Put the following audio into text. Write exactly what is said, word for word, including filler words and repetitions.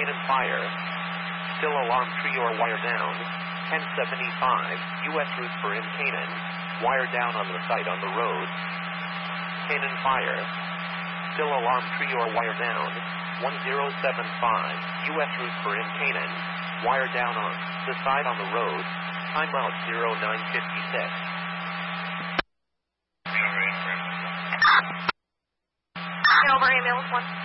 Canaan fire. Still alarm tree or wire down. ten seventy-five, U S route for in Canaan. Wire down on the site on the road. Canaan fire. Still alarm tree or wire down. one zero seven five, U S route for in Canaan. Wire down on the side on the road. Timeout zero nine fifty-six. Over ambulance one.